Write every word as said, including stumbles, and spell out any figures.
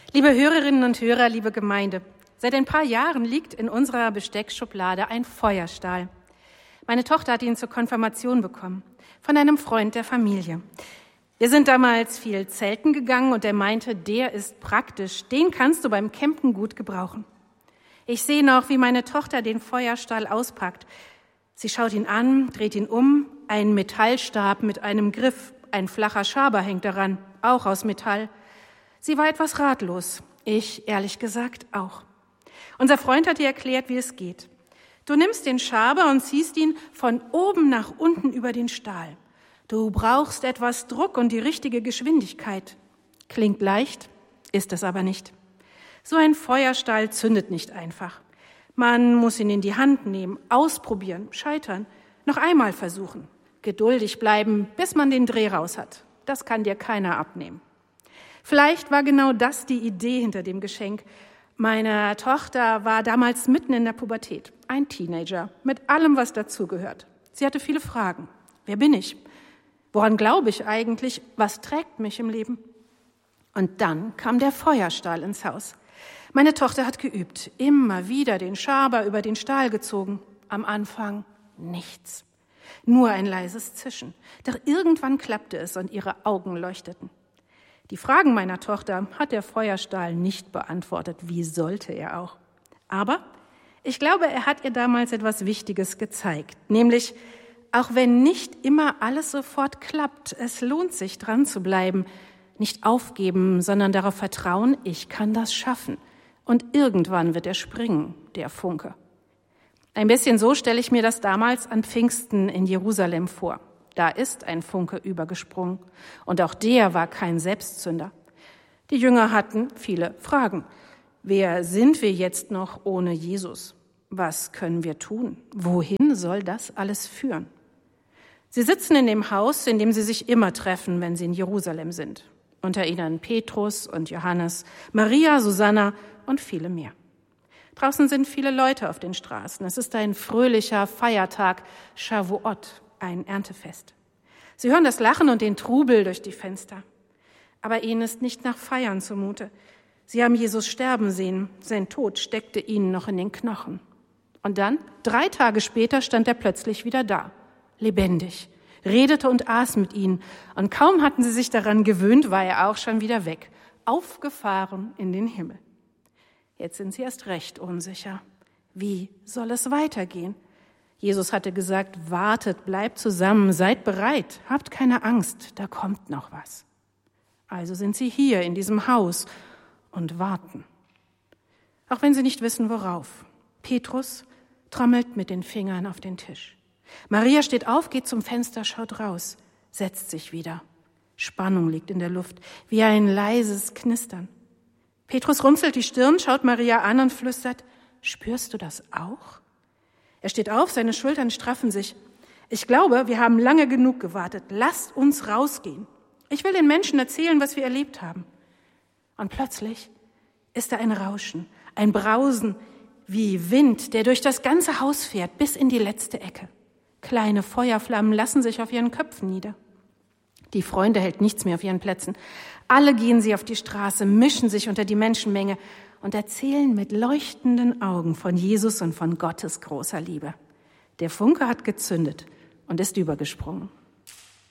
Liebe Hörerinnen und Hörer, liebe Gemeinde, seit ein paar Jahren liegt in unserer Besteckschublade ein Feuerstahl. Meine Tochter hat ihn zur Konfirmation bekommen, von einem Freund der Familie. Wir sind damals viel zelten gegangen und er meinte, der ist praktisch, den kannst du beim Campen gut gebrauchen. Ich sehe noch, wie meine Tochter den Feuerstahl auspackt. Sie schaut ihn an, dreht ihn um, ein Metallstab mit einem Griff, ein flacher Schaber hängt daran, auch aus Metall. Sie war etwas ratlos, ich ehrlich gesagt auch. Unser Freund hat ihr erklärt, wie es geht. Du nimmst den Schaber und ziehst ihn von oben nach unten über den Stahl. Du brauchst etwas Druck und die richtige Geschwindigkeit. Klingt leicht, ist es aber nicht. So ein Feuerstahl zündet nicht einfach. Man muss ihn in die Hand nehmen, ausprobieren, scheitern, noch einmal versuchen. Geduldig bleiben, bis man den Dreh raus hat. Das kann dir keiner abnehmen. Vielleicht war genau das die Idee hinter dem Geschenk. Meine Tochter war damals mitten in der Pubertät, ein Teenager, mit allem, was dazugehört. Sie hatte viele Fragen. Wer bin ich? Woran glaube ich eigentlich? Was trägt mich im Leben? Und dann kam der Feuerstahl ins Haus. Meine Tochter hat geübt, immer wieder den Schaber über den Stahl gezogen. Am Anfang nichts, nur ein leises Zischen. Doch irgendwann klappte es und ihre Augen leuchteten. Die Fragen meiner Tochter hat der Feuerstahl nicht beantwortet. Wie sollte er auch? Aber ich glaube, er hat ihr damals etwas Wichtiges gezeigt. Nämlich, auch wenn nicht immer alles sofort klappt, es lohnt sich, dran zu bleiben. Nicht aufgeben, sondern darauf vertrauen, ich kann das schaffen. Und irgendwann wird er springen, der Funke. Ein bisschen so stelle ich mir das damals an Pfingsten in Jerusalem vor. Da ist ein Funke übergesprungen. Und auch der war kein Selbstzünder. Die Jünger hatten viele Fragen. Wer sind wir jetzt noch ohne Jesus? Was können wir tun? Wohin soll das alles führen? Sie sitzen in dem Haus, in dem sie sich immer treffen, wenn sie in Jerusalem sind. Unter ihnen Petrus und Johannes, Maria, Susanna und viele mehr. Draußen sind viele Leute auf den Straßen. Es ist ein fröhlicher Feiertag, Shavuot, ein Erntefest. Sie hören das Lachen und den Trubel durch die Fenster. Aber ihnen ist nicht nach Feiern zumute. Sie haben Jesus sterben sehen. Sein Tod steckte ihnen noch in den Knochen. Und dann, drei Tage später, stand er plötzlich wieder da, lebendig, redete und aß mit ihnen. Und kaum hatten sie sich daran gewöhnt, war er auch schon wieder weg, aufgefahren in den Himmel. Jetzt sind sie erst recht unsicher. Wie soll es weitergehen? Jesus hatte gesagt, wartet, bleibt zusammen, seid bereit, habt keine Angst, da kommt noch was. Also sind sie hier in diesem Haus und warten. Auch wenn sie nicht wissen, worauf. Petrus trommelt mit den Fingern auf den Tisch. Maria steht auf, geht zum Fenster, schaut raus, setzt sich wieder. Spannung liegt in der Luft, wie ein leises Knistern. Petrus runzelt die Stirn, schaut Maria an und flüstert, spürst du das auch? Er steht auf, seine Schultern straffen sich. Ich glaube, wir haben lange genug gewartet. Lasst uns rausgehen. Ich will den Menschen erzählen, was wir erlebt haben. Und plötzlich ist da ein Rauschen, ein Brausen, wie Wind, der durch das ganze Haus fährt, bis in die letzte Ecke. Kleine Feuerflammen lassen sich auf ihren Köpfen nieder. Die Freunde hält nichts mehr auf ihren Plätzen. Alle gehen sie auf die Straße, mischen sich unter die Menschenmenge und erzählen mit leuchtenden Augen von Jesus und von Gottes großer Liebe. Der Funke hat gezündet und ist übergesprungen.